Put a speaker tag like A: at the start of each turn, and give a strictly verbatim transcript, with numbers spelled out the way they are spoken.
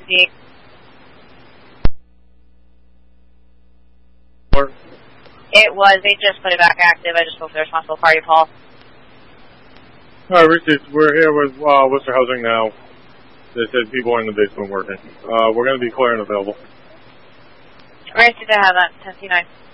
A: fifty-eight. It was. They just put it back active. I just spoke to the responsible party, Paul.
B: Alright, Richard, we're here with uh, Worcester Housing now. They said people are in the basement working. Uh, we're going to be clear and available.
A: Ready to have that, ten C nine.